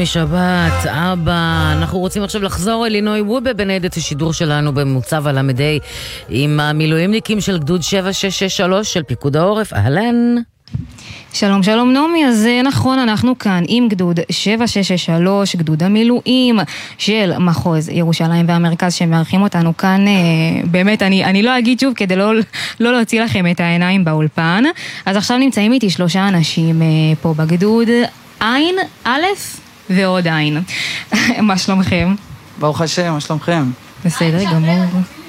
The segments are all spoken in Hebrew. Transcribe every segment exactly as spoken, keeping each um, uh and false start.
שבת, אבא, אנחנו רוצים עכשיו לחזור אל לינוי וובה בניידת השידור שלנו במוצב על המדי עם המילואימניקים של גדוד שבע שש שש שלוש של פיקוד העורף. אהלן. שלום שלום נעמי, אז נכון, אנחנו כאן עם גדוד שבע שש שש שלוש, גדוד המילואים של מחוז ירושלים והמרכז שמארחים אותנו כאן. באמת, אני, אני לא אגיד שוב כדי לא, לא להוציא לכם את העיניים באולפן. אז עכשיו נמצאים איתי שלושה אנשים פה בגדוד, עין, א' ועוד עין. מה שלומכם? ברוך השם, מה שלומכם? בסדר גמור.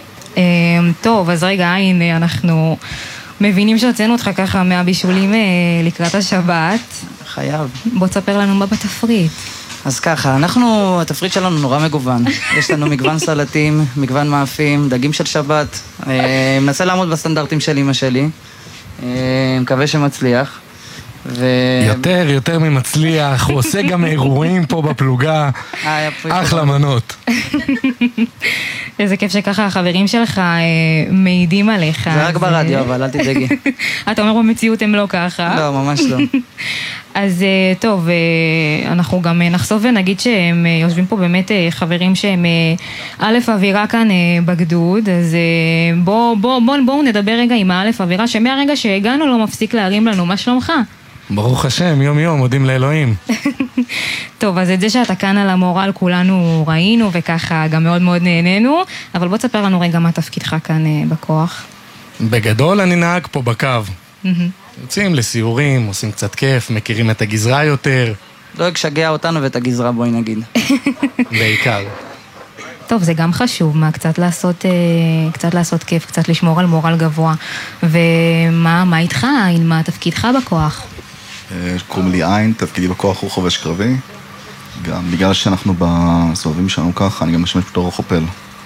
טוב, אז רגע עין, אנחנו מבינים שהוצאנו אותך ככה מהבישולים לקראת השבת. חייב. בוא תספר לנו מה בתפריט. אז ככה, אנחנו, התפריט שלנו נורא מגוון. יש לנו מגוון סלטים, מגוון מאפים, דגים של שבת. מנסה לעמוד בסטנדרטים של אמא שלי. מקווה שמצליח. ו... יותר, יותר ממצליח, הוא עושה גם אירועים פה בפלוגה, אחלה מנות. איזה כיף שככה החברים שלך מעידים עליך. זה רק ברדיו, אבל אל תדאגי. אתה אומר במציאות הם לא ככה. לא, ממש לא. אז טוב, אנחנו גם נחשוף ונגיד שהם יושבים פה באמת חברים שהם א' אווירה כאן בגדוד, אז בואו בוא, בוא, בוא נדבר רגע עם א' אווירה שמהרגע שהגענו לא מפסיק להרים לנו. מה שלומך? ברוך השם, יום יום, מודים לאלוהים. טוב, אז את זה שאתה כאן על המורל כולנו ראינו וככה גם מאוד מאוד נהנינו, אבל בוא תספר לנו רגע מה תפקידך כאן בכוח. בגדול אני נהג פה בקו. יוצאים לסיורים, עושים קצת כיף, מכירים את הגזרה יותר. לא ישגע אותנו ואת הגזרה, בואי נגיד. בעיקר. טוב, זה גם חשוב, מה, קצת לעשות, קצת לעשות כיף, קצת לשמור על מורל גבוה. ומה, מה איתך, עין? מה תפקידך בכוח? קוראים לי עין, תפקידי בכוח הוא חובש קרבי. גם בגלל שאנחנו בסובבים שלנו ככה, אני גם משמש בתור חופל.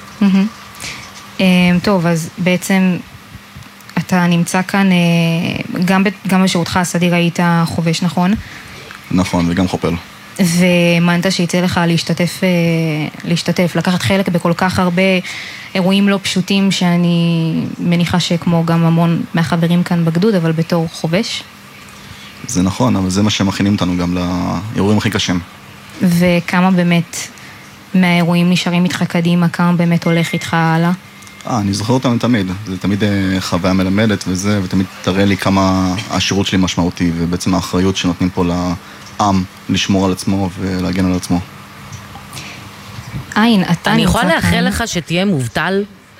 טוב, אז בעצם אתה נמצא כאן, גם, גם בשירותך הסדיר היית חובש, נכון? נכון, וגם חופל. ומנת שיצא לך להשתתף, להשתתף, לקחת חלק בכל כך הרבה אירועים לא פשוטים שאני מניחה שכמו גם המון מהחברים כאן בגדוד, אבל בתור חובש? זה נכון, אבל זה מה שמכינים אותנו גם לאירועים הכי קשים. וכמה באמת מהאירועים נשארים איתך קדימה, כמה באמת הולך איתך הלאה? אה, אני זוכר אותם תמיד, זה תמיד חוויה מלמדת וזה, ותמיד תראה לי כמה השירות שלי משמעותי, ובעצם האחריות שנותנים פה לעם לשמור על עצמו ולהגן על עצמו. עין, אתה אני יכולה לאחל לך שתהיה מובטל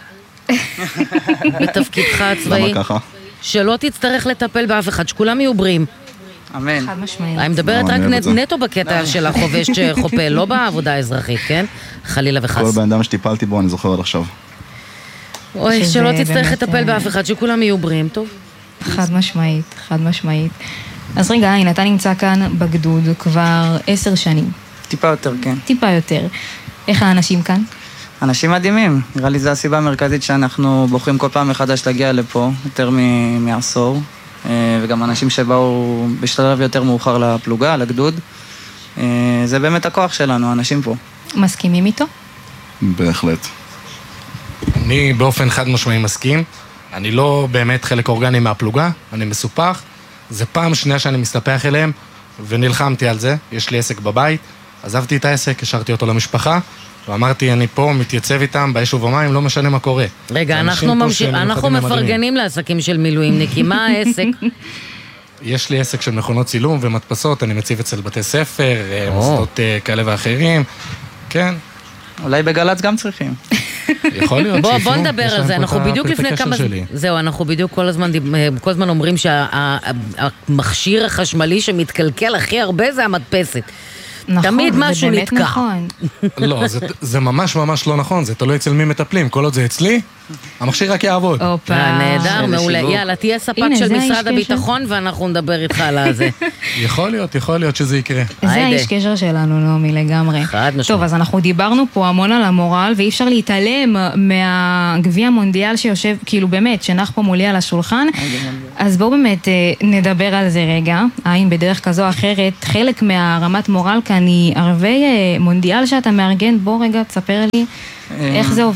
בתפקידך הצבאי? למה ככה? שלא תצטרך לטפל באף אחד, שכולם יהיו בריאים. אמן. חד משמעית. אני מדברת רק נטו בקטע של החובש שחופל, לא בעבודה האזרחית, כן? חלילה וחס. כל בן אדם שטיפלתי בו אני זוכר עד עכשיו. אוי, שלא תצטרך לטפל באף אחד, שכולם יהיו בריאים, טוב? חד משמעית, חד משמעית. אז רגע, עין, אתה נמצא כאן בגדוד כבר עשר שנים. טיפה יותר, כן. טיפה יותר. איך האנשים כאן? אנשים מדהימים. נראה לי זו הסיבה המרכזית שאנחנו בוחרים כל פעם מחדש להגיע לפה, יותר מעשור. וגם אנשים שבאו בשלב יותר מאוחר לפלוגה, לגדוד. זה באמת הכוח שלנו, האנשים פה. מסכימים איתו? בהחלט. אני באופן חד משמעי מסכים. אני לא באמת חלק אורגני מהפלוגה, אני מסופח. זה פעם שנייה שאני מסתפח אליהם, ונלחמתי על זה. יש לי עסק בבית, עזבתי את העסק, השארתי אותו למשפחה, ואמרתי, אני פה מתייצב איתם באש ובמים, לא משנה מה קורה. רגע, אנחנו, ממשיך, אנחנו מפרגנים לעסקים של מילואימניקים, מה העסק? יש לי עסק של מכונות צילום ומדפסות, אני מציב אצל בתי ספר, מוסדות כאלה ואחרים, כן. אולי בגלץ גם צריכים. יכול להיות. בוא, בוא נדבר על זה, אנחנו בדיוק לפני כמה... זהו, אנחנו בדיוק כל הזמן, כל הזמן אומרים שהמכשיר החשמלי שמתקלקל הכי הרבה זה המדפסת. תמיד משהו נתקע. נכון. לא, זה ממש ממש לא נכון, זה תלוי אצל מי מטפלים. כל עוד זה אצלי, המכשיר רק יעבוד. נהדר, מעולה. יאללה, תהיה ספק של משרד הביטחון ואנחנו נדבר איתך על זה. יכול להיות, יכול להיות שזה יקרה. זה האיש קשר שלנו, נעמי, לגמרי. טוב, אז אנחנו דיברנו פה המון על המורל, ואי אפשר להתעלם מהגביע המונדיאל שיושב, כאילו באמת, שנח פה מולי על השולחן. אז בואו באמת נדבר על זה רגע. עין בדרך כזו או אחרת, חלק מהרמת מורל כאן היא ערבי מונדיאל שאתה מארגן. בוא רגע, תספר לי איך זה עובד.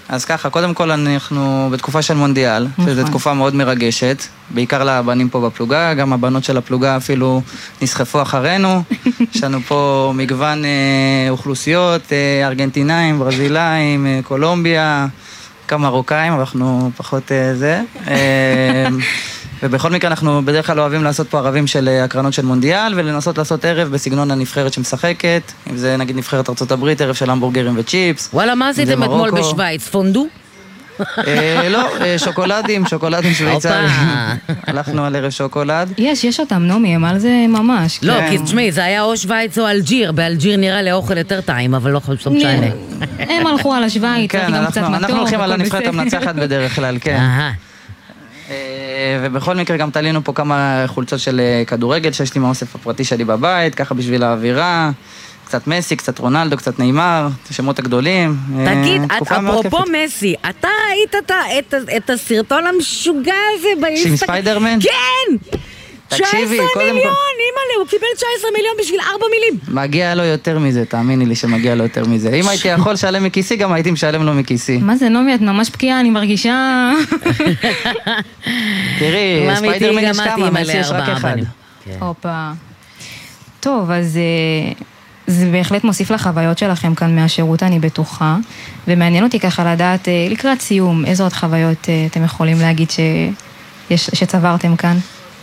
אז ככה, קודם כל אנחנו בתקופה של מונדיאל, שזו תקופה מאוד מרגשת, בעיקר לבנים פה בפלוגה, גם הבנות של הפלוגה אפילו נסחפו אחרינו, יש לנו פה מגוון אה, אוכלוסיות, אה, ארגנטינאים, ברזילאים, אה, קולומביה, כמה מרוקאים, אבל אנחנו פחות אה, זה. אה, ובכל מקרה אנחנו בדרך כלל אוהבים לעשות פה ערבים של הקרנות של מונדיאל, ולנסות לעשות ערב בסגנון הנבחרת שמשחקת, אם זה נגיד נבחרת ארצות הברית, ערב של המבורגרים וצ'יפס. וואלה, מה עשיתם אתמול בשוויץ? פונדו? לא, שוקולדים, שוקולדים שוויצרים. הלכנו על ערב שוקולד. יש, יש אותם, נומי, הם על זה ממש. לא, כי תשמעי, זה היה או שוויץ או אלג'יר, באלג'יר נראה לאוכל יותר טעים, אבל לא חושב שאתה משנה. הם הלכו על השוויץ, גם קצת מתוק. אנחנו הולכים על הנבחרת המנצחת בדרך כלל, כן. ובכל מקרה גם תלינו פה כמה חולצות של כדורגל שיש לי מהאוסף הפרטי שלי בבית, ככה בשביל האווירה, קצת מסי, קצת רונלדו, קצת ניימר, את השמות הגדולים. תגיד, אפרופו מסי, אתה ראית את הסרטון המשוגע הזה באינסטגרם? עם ספיידרמן? כן! תשע עשרה מיליון, אימא'לה, הוא קיבל תשע עשרה מיליון בשביל ארבע מילים. מגיע לו יותר מזה, תאמיני לי שמגיע לו יותר מזה. אם הייתי יכול לשלם מכיסי, גם הייתי משלם לו מכיסי. מה זה, נומי, את ממש פקיעה, אני מרגישה... תראי, ספיידרמן יש כמה, מסי יש רק אחד. הופה. טוב, אז זה בהחלט מוסיף לחוויות שלכם כאן מהשירות, אני בטוחה. ומעניין אותי ככה לדעת, לקראת סיום, איזו עוד חוויות אתם יכולים להגיד שצברתם כאן?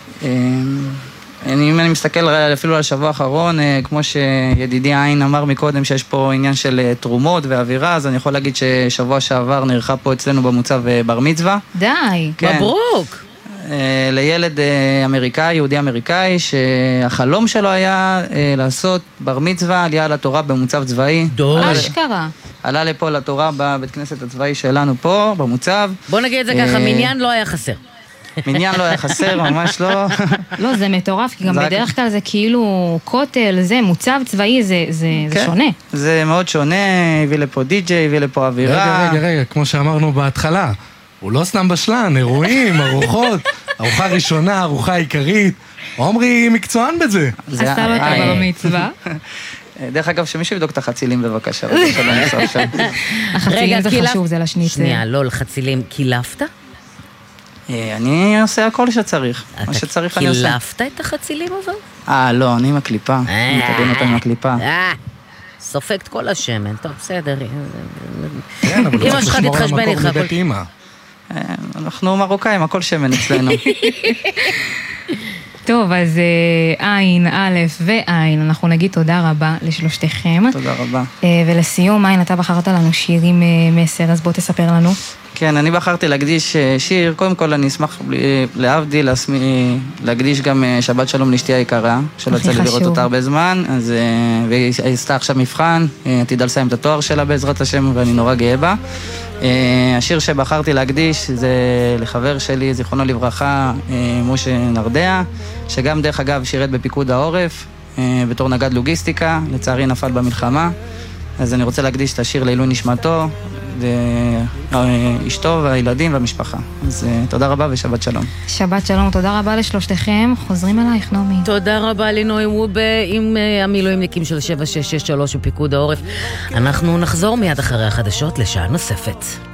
אם אני מסתכל אפילו על השבוע האחרון, כמו שידידי עין אמר מקודם שיש פה עניין של תרומות ואווירה, אז אני יכול להגיד ששבוע שעבר נערכה פה אצלנו במוצב בר מצווה. די, מברוק! לילד אמריקאי, יהודי אמריקאי, שהחלום שלו היה לעשות בר מצווה עלייה לתורה במוצב צבאי. אשכרה. עלה לפה לתורה בבית כנסת הצבאי שלנו פה, במוצב. בוא נגיד את זה ככה, מניין לא היה חסר. מניין לא היה חסר, ממש לא. לא, זה מטורף, כי גם בדרך כלל זה כאילו קוטל, זה מוצב צבאי, זה שונה. זה מאוד שונה, הביא לפה די-ג'יי, הביא לפה אווירה. רגע, רגע, רגע, כמו שאמרנו בהתחלה, הוא לא סתם בשלן, אירועים, ארוחות, ארוחה ראשונה, ארוחה עיקרית, עומרי מקצוען בזה. עשה לו את הבר מצווה. דרך אגב, שמישהו יבדוק את החצילים בבקשה. החצילים זה חשוב, זה לשניצל. שנייה, לא, לחצילים, קילפת? אני עושה הכל שצריך, מה שצריך אני עושה. אתה קילפת את החצילים אבל? אה, לא, אני עם הקליפה, אני מתקדם אותה עם הקליפה. סופקת כל השמן, טוב, בסדר. כן, אבל אמא שלך תתחשבן איתך. אנחנו מרוקאים, הכל שמן אצלנו. טוב, אז עין, א' ועין, אנחנו נגיד תודה רבה לשלושתכם. תודה רבה. ולסיום, עין, אתה בחרת לנו שיר עם מסר, אז בוא תספר לנו. כן, אני בחרתי להקדיש שיר, קודם כל אני אשמח להבדיל, להקדיש גם שבת שלום לאשתי היקרה, שלא יצא לי לראות אותה הרבה זמן, אז והיא עשתה עכשיו מבחן, עתידה לסיים את התואר שלה בעזרת השם, ואני נורא גאה בה. השיר שבחרתי להקדיש זה לחבר שלי, זיכרונו לברכה, משה נרדע, שגם דרך אגב שירת בפיקוד העורף, בתור נגד לוגיסטיקה, לצערי נפל במלחמה, אז אני רוצה להקדיש את השיר לעילוי נשמתו, ואשתו והילדים והמשפחה. אז תודה רבה ושבת שלום. שבת שלום, תודה רבה לשלושתכם. חוזרים אלייך, נעמי. תודה רבה לנוי וובה עם המילואימניקים של שבע שש שש שלוש בפיקוד העורף. אנחנו נחזור מיד אחרי החדשות לשעה נוספת.